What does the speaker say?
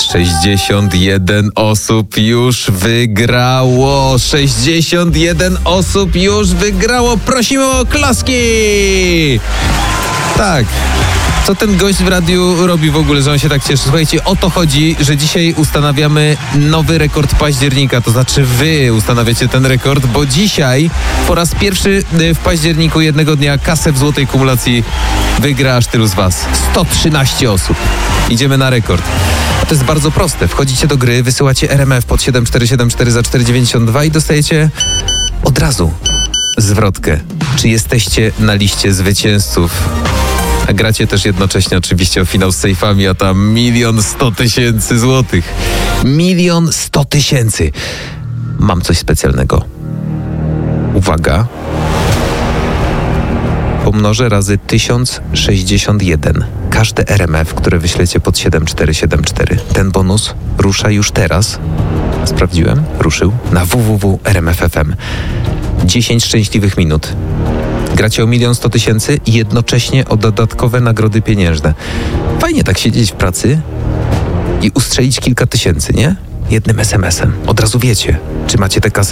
61 osób już wygrało. 61 osób już wygrało. Prosimy o oklaski! Tak. Co ten gość w radiu robi w ogóle, że on się tak cieszy? Słuchajcie, o to chodzi, że dzisiaj ustanawiamy nowy rekord października. To znaczy wy ustanawiacie ten rekord, bo dzisiaj po raz pierwszy w październiku jednego dnia kasę w złotej kumulacji wygra aż tylu z was. 113 osób. Idziemy na rekord. A to jest bardzo proste. Wchodzicie do gry, wysyłacie RMF pod 7474 za 4,92 i dostajecie od razu zwrotkę. Czy jesteście na liście zwycięzców? A gracie też jednocześnie oczywiście o finał z sejfami, a tam 1 100 000 złotych. 1 100 000. Mam coś specjalnego. Uwaga. Pomnożę razy 1061. Każde RMF, które wyślecie pod 7474. Ten bonus rusza już teraz. Sprawdziłem. Ruszył na www.rmf.fm. 10 szczęśliwych minut. Gracie o 1 100 000 i jednocześnie o dodatkowe nagrody pieniężne. Fajnie tak siedzieć w pracy i ustrzelić kilka tysięcy, nie? Jednym SMS-em. Od razu wiecie, czy macie tę kasę